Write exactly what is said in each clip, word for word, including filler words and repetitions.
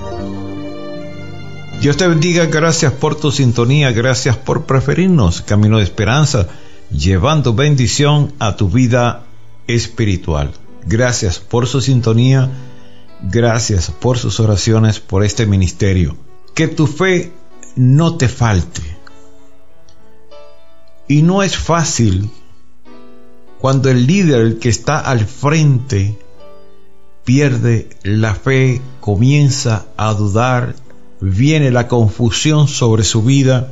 Dios te bendiga, gracias por tu sintonía, gracias por preferirnos. Camino de Esperanza, llevando bendición a tu vida espiritual. Gracias por su sintonía, gracias por sus oraciones, por este ministerio. Que tu fe no te falte. Y no es fácil cuando el líder que está al frente pierde la fe, comienza a dudar, viene la confusión sobre su vida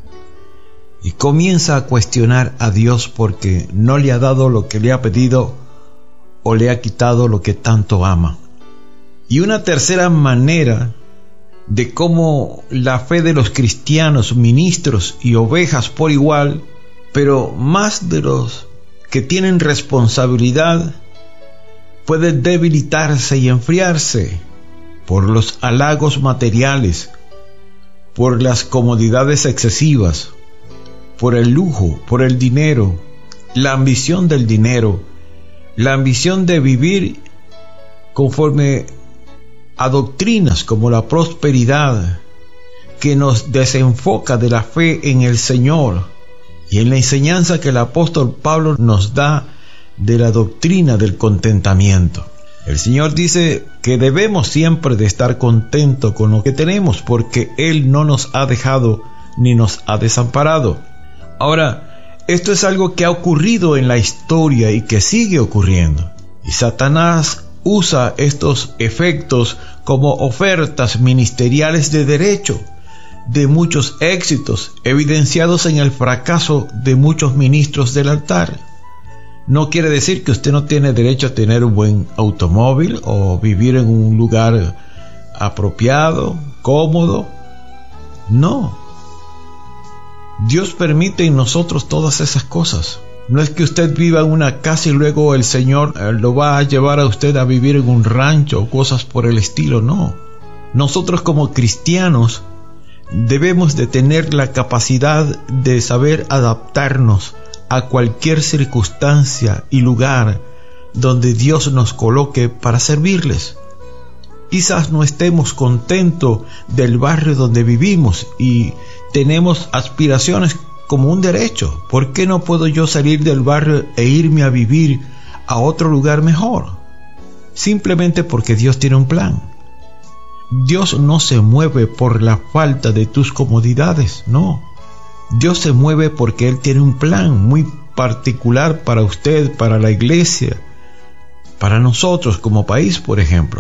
y comienza a cuestionar a Dios porque no le ha dado lo que le ha pedido o le ha quitado lo que tanto ama. Y una tercera manera de cómo la fe de los cristianos, ministros y ovejas por igual, pero más de los que tienen responsabilidad, puede debilitarse y enfriarse por los halagos materiales, por las comodidades excesivas, por el lujo, por el dinero, la ambición del dinero, la ambición de vivir conforme a doctrinas como la prosperidad, que nos desenfoca de la fe en el Señor y en la enseñanza que el apóstol Pablo nos da de la doctrina del contentamiento. El Señor dice que debemos siempre de estar contentos con lo que tenemos porque Él no nos ha dejado ni nos ha desamparado. Ahora, esto es algo que ha ocurrido en la historia y que sigue ocurriendo. Y Satanás usa estos efectos como ofertas ministeriales de derecho, de muchos éxitos evidenciados en el fracaso de muchos ministros del altar. No quiere decir que usted no tiene derecho a tener un buen automóvil o vivir en un lugar apropiado, cómodo. No. Dios permite en nosotros todas esas cosas. No es que usted viva en una casa y luego el Señor lo va a llevar a usted a vivir en un rancho o cosas por el estilo. No. Nosotros como cristianos debemos de tener la capacidad de saber adaptarnos a cualquier circunstancia y lugar donde Dios nos coloque para servirles. Quizás no estemos contentos del barrio donde vivimos y tenemos aspiraciones como un derecho. ¿Por qué no puedo yo salir del barrio e irme a vivir a otro lugar mejor? Simplemente porque Dios tiene un plan. Dios no se mueve por la falta de tus comodidades, no. Dios se mueve porque Él tiene un plan muy particular para usted, para la iglesia, para nosotros como país, por ejemplo.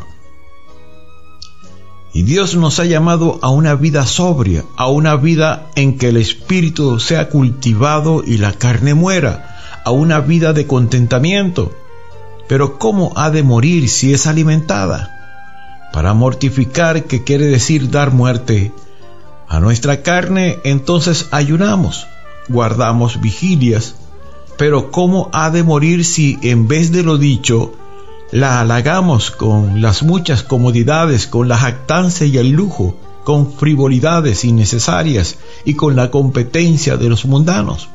Y Dios nos ha llamado a una vida sobria, a una vida en que el espíritu sea cultivado y la carne muera, a una vida de contentamiento. Pero ¿cómo ha de morir si es alimentada? Para mortificar, que quiere decir dar muerte a nuestra carne, entonces ayunamos, guardamos vigilias. Pero ¿cómo ha de morir si en vez de lo dicho, la halagamos con las muchas comodidades, con la jactancia y el lujo, con frivolidades innecesarias y con la competencia de los mundanos?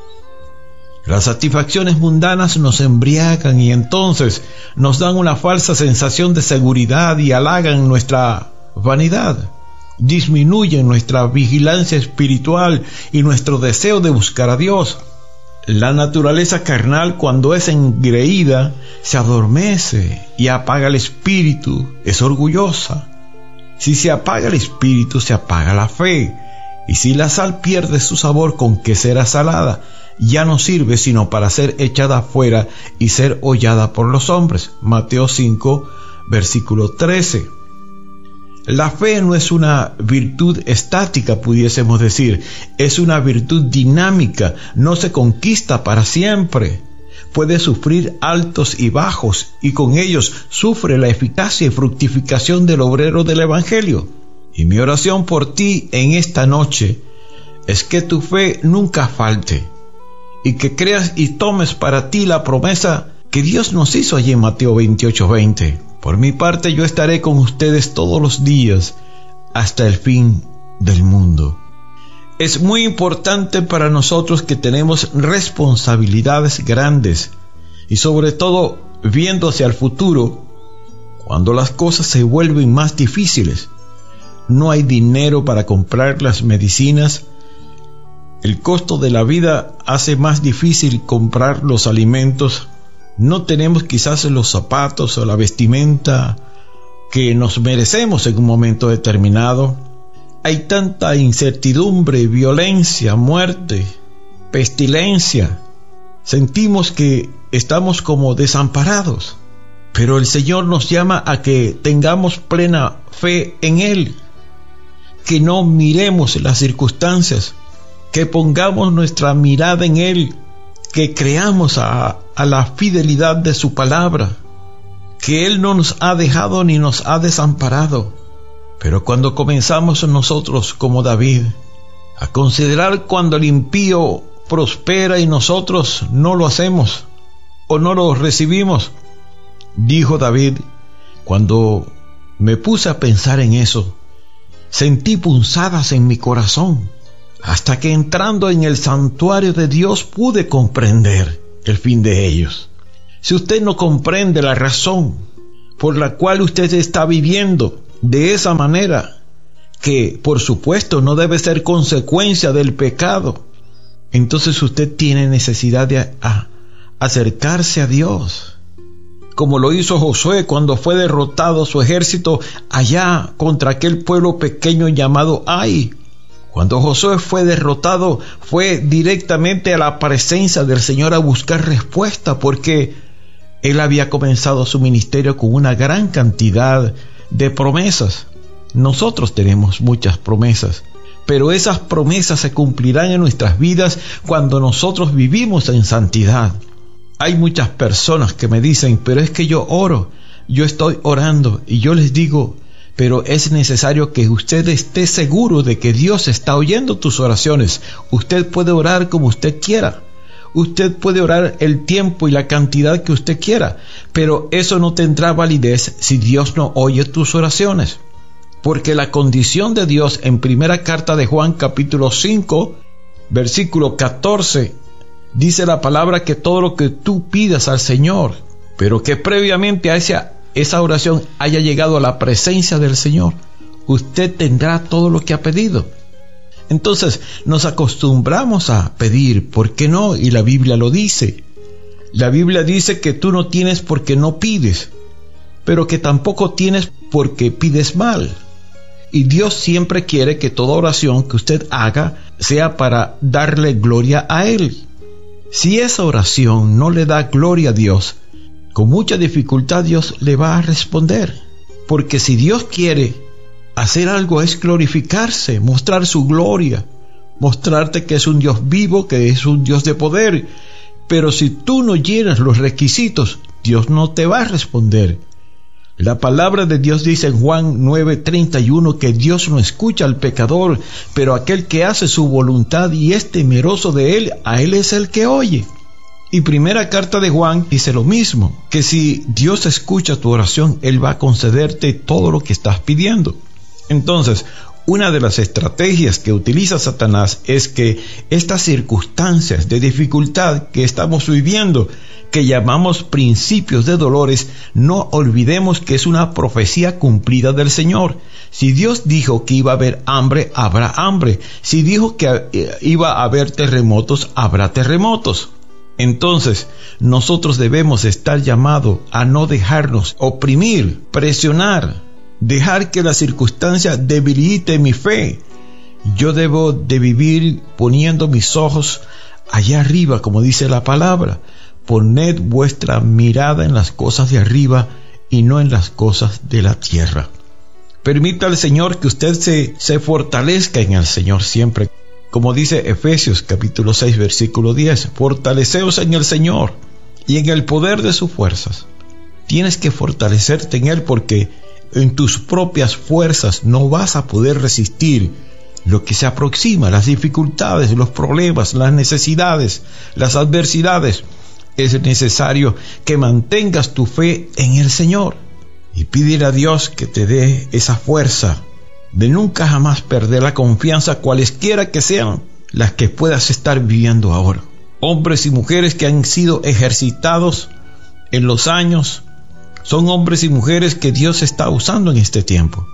Las satisfacciones mundanas nos embriagan y entonces nos dan una falsa sensación de seguridad y halagan nuestra vanidad. Disminuyen nuestra vigilancia espiritual y nuestro deseo de buscar a Dios. La naturaleza carnal, cuando es engreída, se adormece y apaga el espíritu, es orgullosa. Si se apaga el espíritu, se apaga la fe. Y si la sal pierde su sabor, ¿con qué será salada? Ya no sirve sino para ser echada afuera y ser hollada por los hombres. Mateo cinco, versículo trece. La fe no es una virtud estática, pudiésemos decir. Es una virtud dinámica. No se conquista para siempre. Puede sufrir altos y bajos, y con ellos sufre la eficacia y fructificación del obrero del Evangelio. Y mi oración por ti en esta noche es que tu fe nunca falte, y que creas y tomes para ti la promesa que Dios nos hizo allí en Mateo veintiocho veinte. Por mi parte, yo estaré con ustedes todos los días hasta el fin del mundo. Es muy importante para nosotros que tenemos responsabilidades grandes y sobre todo viendo hacia el futuro, cuando las cosas se vuelven más difíciles. no hay dinero para comprar las medicinas. El costo de la vida hace más difícil comprar los alimentos. No tenemos quizás los zapatos o la vestimenta que nos merecemos en un momento determinado. Hay tanta incertidumbre, violencia, muerte, pestilencia. Sentimos que estamos como desamparados. Pero el Señor nos llama a que tengamos plena fe en Él, que no miremos las circunstancias, que pongamos nuestra mirada en Él, que creamos a, a la fidelidad de su palabra, que Él no nos ha dejado ni nos ha desamparado. Pero cuando comenzamos nosotros, como David, a considerar cuando el impío prospera y nosotros no lo hacemos o no lo recibimos, dijo David, cuando me puse a pensar en eso, sentí punzadas en mi corazón, hasta que entrando en el santuario de Dios pude comprender el fin de ellos. Si usted no comprende la razón por la cual usted está viviendo de esa manera, que por supuesto no debe ser consecuencia del pecado, entonces usted tiene necesidad de a, acercarse a Dios, como lo hizo Josué cuando fue derrotado su ejército allá contra aquel pueblo pequeño llamado Ai. Cuando Josué fue derrotado, fue directamente a la presencia del Señor a buscar respuesta, porque él había comenzado su ministerio con una gran cantidad de promesas. Nosotros tenemos muchas promesas, pero esas promesas se cumplirán en nuestras vidas cuando nosotros vivimos en santidad. Hay muchas personas que me dicen, pero es que yo oro, yo estoy orando, y yo les digo, pero es necesario que usted esté seguro de que Dios está oyendo tus oraciones. Usted puede orar como usted quiera, usted puede orar el tiempo y la cantidad que usted quiera, pero eso no tendrá validez si Dios no oye tus oraciones, porque la condición de Dios en primera carta de Juan capítulo cinco, versículo catorce, dice la palabra que todo lo que tú pidas al Señor, pero que previamente a esa, esa oración haya llegado a la presencia del Señor, usted tendrá todo lo que ha pedido. Entonces nos acostumbramos a pedir, ¿por qué no? Y la Biblia lo dice. La Biblia dice que tú no tienes porque no pides, pero que tampoco tienes porque pides mal. Y Dios siempre quiere que toda oración que usted haga sea para darle gloria a Él. Si esa oración no le da gloria a Dios, con mucha dificultad Dios le va a responder. Porque si Dios quiere hacer algo es glorificarse, mostrar su gloria, mostrarte que es un Dios vivo, que es un Dios de poder. Pero si tú no llenas los requisitos, Dios no te va a responder. La palabra de Dios dice en Juan nueve treinta y uno que Dios no escucha al pecador, pero aquel que hace su voluntad y es temeroso de Él, a Él es el que oye. Y primera carta de Juan dice lo mismo, que si Dios escucha tu oración, Él va a concederte todo lo que estás pidiendo. Entonces, una de las estrategias que utiliza Satanás es que estas circunstancias de dificultad que estamos viviendo, que llamamos principios de dolores, no olvidemos que es una profecía cumplida del Señor. Si Dios dijo que iba a haber hambre, habrá hambre. Si dijo que iba a haber terremotos, habrá terremotos. Entonces, nosotros debemos estar llamados a no dejarnos oprimir, presionar, dejar que la circunstancia debilite mi fe. Yo debo de vivir poniendo mis ojos allá arriba, como dice la palabra. Poned vuestra mirada en las cosas de arriba y no en las cosas de la tierra. Permita al Señor que usted se, se fortalezca en el Señor siempre. Como dice Efesios capítulo seis versículo diez, fortaleceos en el Señor y en el poder de sus fuerzas. Tienes que fortalecerte en Él, porque en tus propias fuerzas no vas a poder resistir lo que se aproxima, las dificultades, los problemas, las necesidades, las adversidades. Es necesario que mantengas tu fe en el Señor y pídele a Dios que te dé esa fuerza de nunca jamás perder la confianza, cualesquiera que sean las que puedas estar viviendo ahora. Hombres y mujeres que han sido ejercitados en los años, son hombres y mujeres que Dios está usando en este tiempo.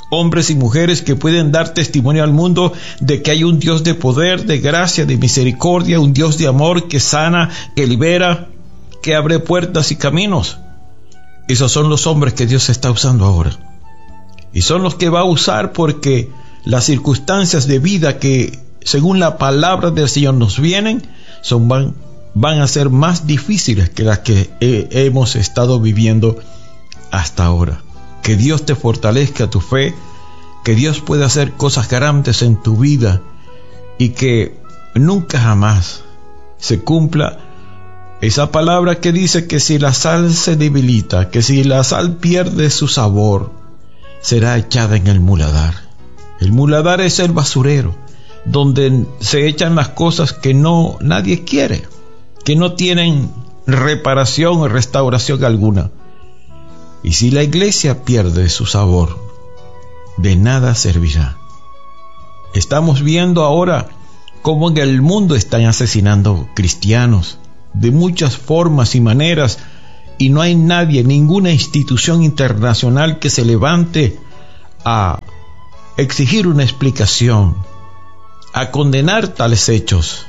hombres y mujeres que pueden dar testimonio al mundo de que hay un Dios de poder, de gracia, de misericordia, un Dios de amor que sana, que libera, que abre puertas y caminos. Esos son los hombres que Dios está usando ahora. Y son los que va a usar porque las circunstancias de vida que, según la palabra del Señor, nos vienen, son, van, van a ser más difíciles que las que eh, hemos estado viviendo hasta ahora. Que Dios te fortalezca tu fe, que Dios pueda hacer cosas grandes en tu vida y que nunca jamás se cumpla esa palabra que dice que si la sal se debilita, que si la sal pierde su sabor, será echada en el muladar. El muladar es el basurero, donde se echan las cosas que no nadie quiere, que no tienen reparación o restauración alguna. Y si la iglesia pierde su sabor, de nada servirá. Estamos viendo ahora cómo en el mundo están asesinando cristianos de muchas formas y maneras, y no hay nadie, ninguna institución internacional que se levante a exigir una explicación, a condenar tales hechos.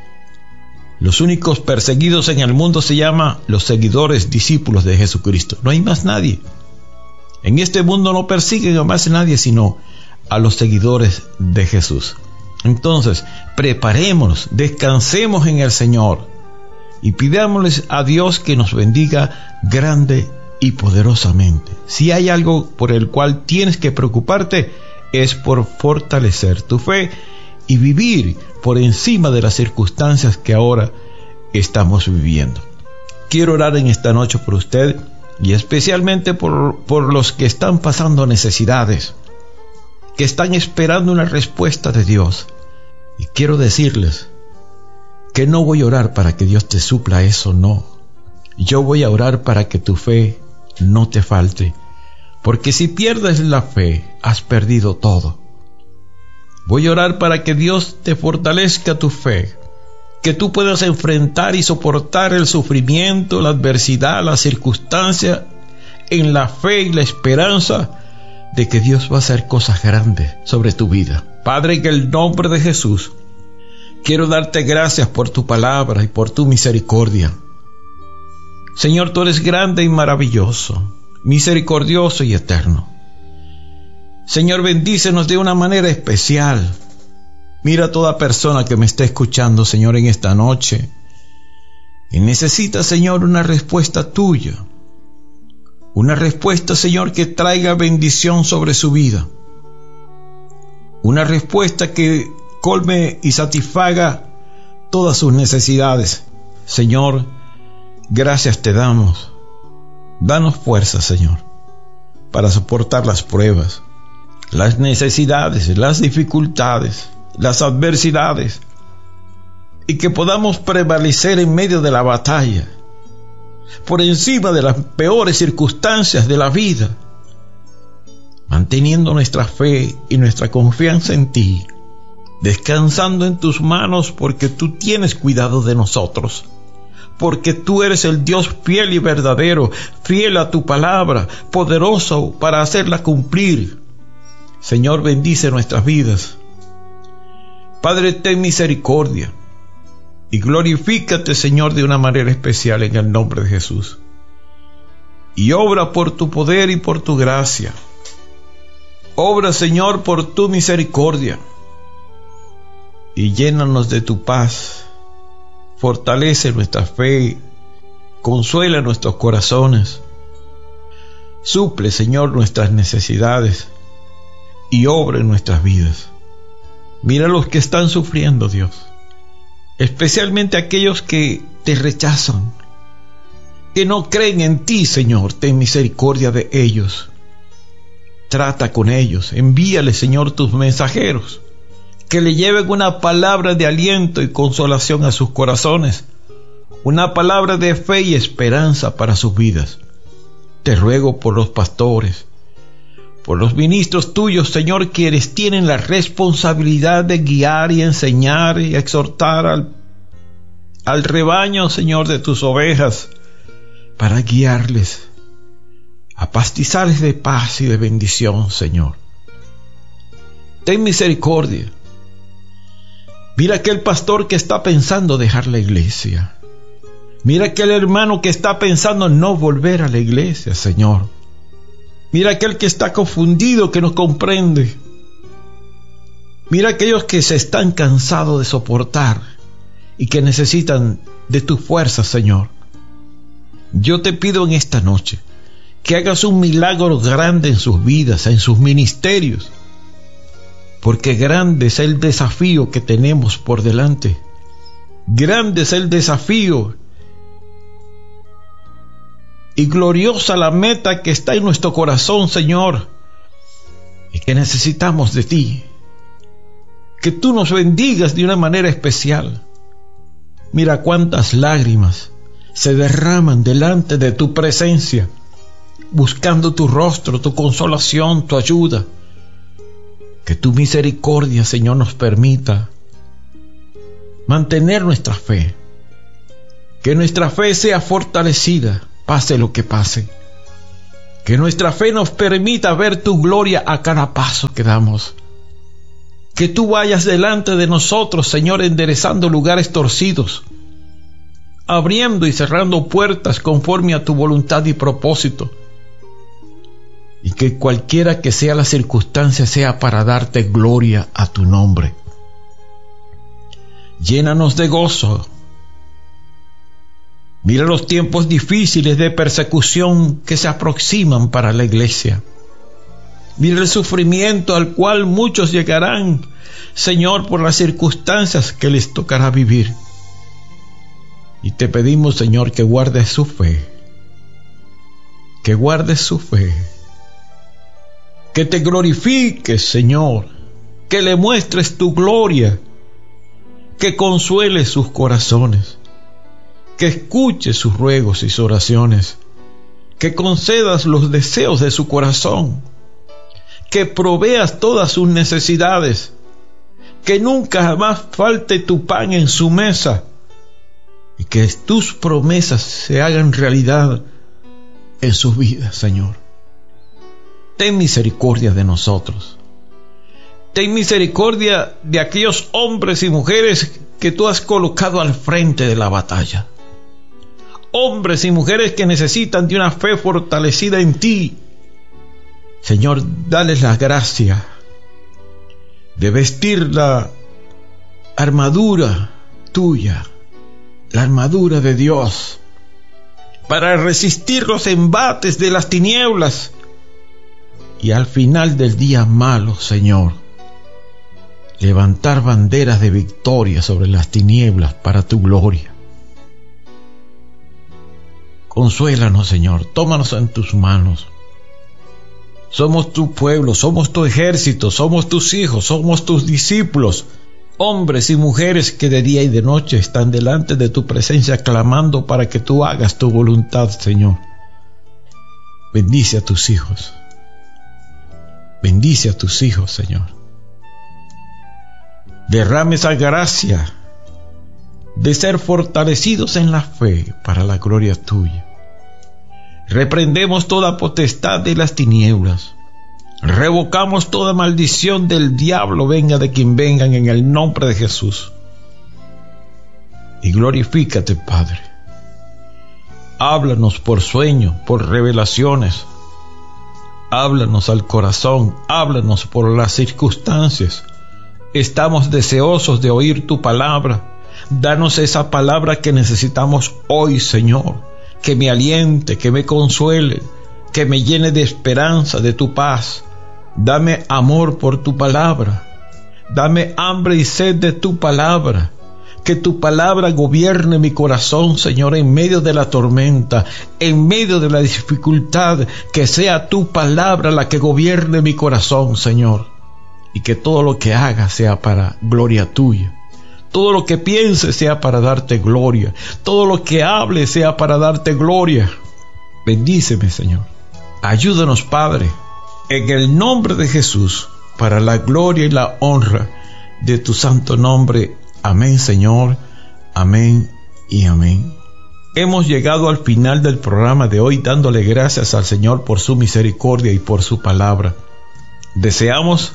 Los únicos perseguidos en el mundo se llaman los seguidores, discípulos de Jesucristo. No hay más nadie. En este mundo no persiguen a más nadie sino a los seguidores de Jesús. Entonces, preparémonos, descansemos en el Señor y pidámosles a Dios que nos bendiga grande y poderosamente. Si hay algo por el cual tienes que preocuparte, es por fortalecer tu fe y vivir por encima de las circunstancias que ahora estamos viviendo. Quiero orar en esta noche por usted y especialmente por, por los que están pasando necesidades, que están esperando una respuesta de Dios. Y quiero decirles que no voy a orar para que Dios te supla eso, no. Yo voy a orar para que tu fe no te falte, porque si pierdes la fe, has perdido todo. Voy a orar para que Dios te fortalezca tu fe, que tú puedas enfrentar y soportar el sufrimiento, la adversidad, la circunstancia, en la fe y la esperanza de que Dios va a hacer cosas grandes sobre tu vida. Padre, en el nombre de Jesús, quiero darte gracias por tu palabra y por tu misericordia. Señor, tú eres grande y maravilloso, misericordioso y eterno. Señor, bendícenos de una manera especial. Mira a toda persona que me está escuchando, Señor, en esta noche, y necesita, Señor, una respuesta tuya. Una respuesta, Señor, que traiga bendición sobre su vida. Una respuesta que colme y satisfaga todas sus necesidades. Señor, gracias te damos. Danos fuerza, Señor, para soportar las pruebas, las necesidades, las dificultades, las adversidades, y que podamos prevalecer en medio de la batalla, por encima de las peores circunstancias de la vida, manteniendo nuestra fe y nuestra confianza en ti, descansando en tus manos, porque tú tienes cuidado de nosotros, porque tú eres el Dios fiel y verdadero, fiel a tu palabra, poderoso para hacerla cumplir. Señor, bendice nuestras vidas. Padre, ten misericordia y glorifícate, Señor, de una manera especial en el nombre de Jesús. Y obra por tu poder y por tu gracia. Obra, Señor, por tu misericordia. Y llénanos de tu paz. Fortalece nuestra fe. Consuela nuestros corazones. Suple, Señor, nuestras necesidades. Y obra en nuestras vidas. Mira a los que están sufriendo, Dios, especialmente aquellos que te rechazan, que no creen en ti, Señor. Ten misericordia de ellos. Trata con ellos. Envíale, Señor, tus mensajeros, que le lleven una palabra de aliento y consolación a sus corazones, una palabra de fe y esperanza para sus vidas. Te ruego por los pastores, por los ministros tuyos, Señor, quienes tienen la responsabilidad de guiar y enseñar y exhortar al, al rebaño, Señor, de tus ovejas, para guiarles a pastizales de paz y de bendición, Señor. ten misericordia. Mira aquel pastor que está pensando dejar la iglesia. Mira aquel hermano que está pensando no volver a la iglesia, Señor. Mira aquel que está confundido, que no comprende. Mira aquellos que se están cansados de soportar y que necesitan de tu fuerza, Señor. Yo te pido en esta noche que hagas un milagro grande en sus vidas, en sus ministerios, porque grande es el desafío que tenemos por delante. Grande es el desafío y gloriosa la meta que está en nuestro corazón, Señor, y que necesitamos de ti. Que tú nos bendigas de una manera especial. Mira cuántas lágrimas se derraman delante de tu presencia, buscando tu rostro, tu consolación, tu ayuda. Que tu misericordia, Señor, nos permita mantener nuestra fe. Que nuestra fe sea fortalecida, pase lo que pase. Que nuestra fe nos permita ver tu gloria a cada paso que damos. Que tú vayas delante de nosotros, Señor, enderezando lugares torcidos, abriendo y cerrando puertas conforme a tu voluntad y propósito. Y que cualquiera que sea la circunstancia sea para darte gloria a tu nombre. Llénanos de gozo. Mira los tiempos difíciles de persecución que se aproximan para la iglesia. Mira el sufrimiento al cual muchos llegarán, Señor, por las circunstancias que les tocará vivir. Y te pedimos, Señor, que guardes su fe. Que guardes su fe. Que te glorifiques, Señor. Que le muestres tu gloria. Que consueles sus corazones. Que escuches sus ruegos y sus oraciones. Que concedas los deseos de su corazón. Que proveas todas sus necesidades, que nunca jamás falte tu pan en su mesa, y que tus promesas se hagan realidad en sus vidas, Señor. Ten misericordia de nosotros. Ten misericordia de aquellos hombres y mujeres que tú has colocado al frente de la batalla. Hombres y mujeres que necesitan de una fe fortalecida en ti. Señor, dales la gracia de vestir la armadura tuya, la armadura de Dios, para resistir los embates de las tinieblas y al final del día malo, Señor, levantar banderas de victoria sobre las tinieblas para tu gloria. Consuélanos, Señor, tómanos en tus manos. Somos tu pueblo, somos tu ejército, somos tus hijos, somos tus discípulos, hombres y mujeres que de día y de noche están delante de tu presencia clamando para que tú hagas tu voluntad, Señor. Bendice a tus hijos. Bendice a tus hijos, Señor. Derrame esa gracia de ser fortalecidos en la fe para la gloria tuya. Reprendemos toda potestad de las tinieblas. Revocamos toda maldición del diablo, venga de quien vengan, en el nombre de Jesús. Y glorifícate, Padre. Háblanos por sueño, por revelaciones. Háblanos al corazón, háblanos por las circunstancias. Estamos deseosos de oír tu palabra. Danos esa palabra que necesitamos hoy, Señor. Que me aliente, que me consuele, que me llene de esperanza, de tu paz. Dame amor por tu palabra. Dame hambre y sed de tu palabra. Que tu palabra gobierne mi corazón, Señor, en medio de la tormenta, en medio de la dificultad. Que sea tu palabra la que gobierne mi corazón, Señor. Y que todo lo que haga sea para gloria tuya. Todo lo que piense sea para darte gloria. Todo lo que hable sea para darte gloria. Bendíceme, Señor. Ayúdanos, Padre, en el nombre de Jesús, para la gloria y la honra de tu santo nombre. Amén, Señor. Amén y amén. Hemos llegado al final del programa de hoy, dándole gracias al Señor por su misericordia y por su palabra. Deseamos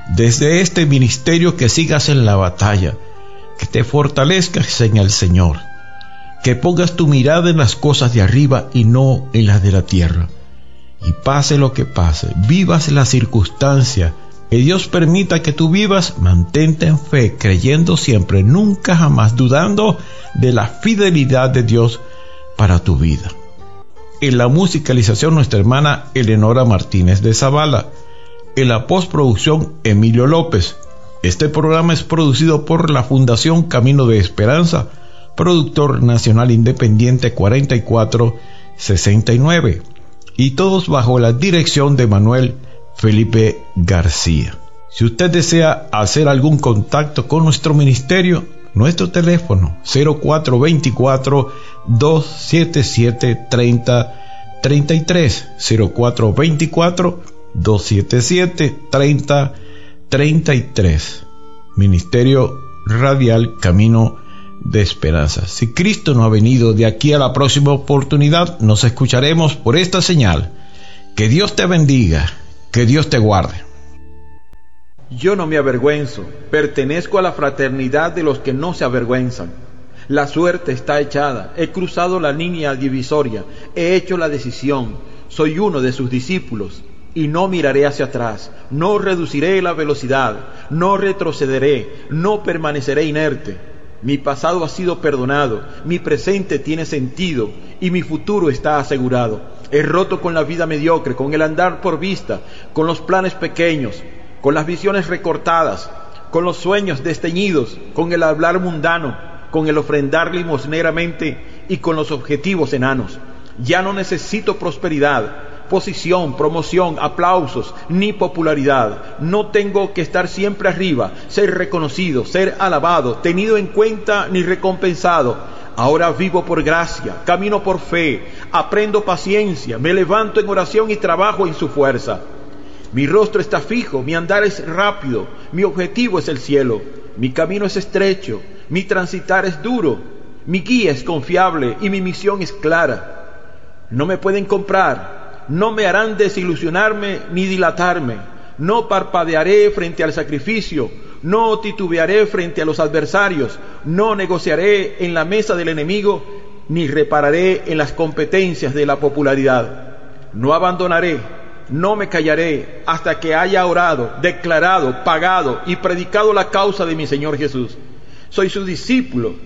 desde este ministerio que sigas en la batalla, que te fortalezcas en el Señor, que pongas tu mirada en las cosas de arriba y no en las de la tierra. Y pase lo que pase, vivas la circunstancia que Dios permita que tú vivas, mantente en fe, creyendo siempre, nunca jamás dudando de la fidelidad de Dios para tu vida. En la musicalización, nuestra hermana Eleonora Martínez de Zavala. En la postproducción, Emilio López. Este programa es producido por la Fundación Camino de Esperanza, productor nacional independiente cuarenta y cuatro sesenta y nueve, y todos bajo la dirección de Manuel Felipe García. Si usted desea hacer algún contacto con nuestro ministerio, nuestro teléfono cero cuatro veinticuatro, dos setenta y siete, treinta treinta y tres, cero cuatro veinticuatro, dos setenta y siete, treinta treinta y tres. Ministerio Radial Camino de Esperanza. Si Cristo no ha venido, de aquí a la próxima oportunidad nos escucharemos por esta señal. Que Dios te bendiga, que Dios te guarde. Yo no me avergüenzo, pertenezco a la fraternidad de los que no se avergüenzan. La suerte está echada, he cruzado la línea divisoria, he hecho la decisión, soy uno de sus discípulos, y no miraré hacia atrás, no reduciré la velocidad, no retrocederé, no permaneceré inerte. Mi pasado ha sido perdonado, mi presente tiene sentido y mi futuro está asegurado. He roto con la vida mediocre, con el andar por vista, con los planes pequeños, con las visiones recortadas, con los sueños desteñidos, con el hablar mundano, con el ofrendar limosneramente y con los objetivos enanos. Ya no necesito prosperidad, posición, promoción, aplausos, ni popularidad. No tengo que estar siempre arriba, ser reconocido, ser alabado, tenido en cuenta ni recompensado. Ahora vivo por gracia, camino por fe, aprendo paciencia, me levanto en oración y trabajo en su fuerza. Mi rostro está fijo, mi andar es rápido, mi objetivo es el cielo, mi camino es estrecho, mi transitar es duro, mi guía es confiable y mi misión es clara. No me pueden comprar, no me harán desilusionarme ni dilatarme, no parpadearé frente al sacrificio, no titubearé frente a los adversarios, no negociaré en la mesa del enemigo, ni repararé en las competencias de la popularidad. No abandonaré, no me callaré hasta que haya orado, declarado, pagado y predicado la causa de mi Señor Jesús. Soy su discípulo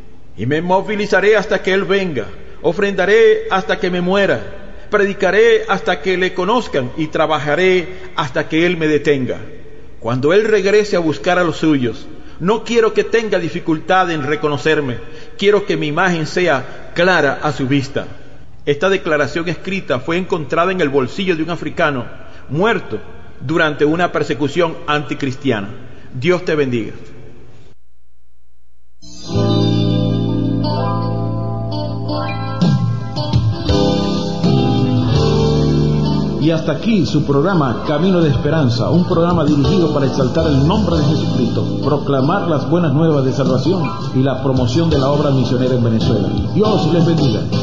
y me movilizaré hasta que Él venga, ofrendaré hasta que me muera, predicaré hasta que le conozcan y trabajaré hasta que Él me detenga. Cuando Él regrese a buscar a los suyos, no quiero que tenga dificultad en reconocerme, quiero que mi imagen sea clara a su vista. Esta declaración escrita fue encontrada en el bolsillo de un africano muerto durante una persecución anticristiana. Dios te bendiga. Y hasta aquí su programa Camino de Esperanza, un programa dirigido para exaltar el nombre de Jesucristo, proclamar las buenas nuevas de salvación y la promoción de la obra misionera en Venezuela. Dios les bendiga.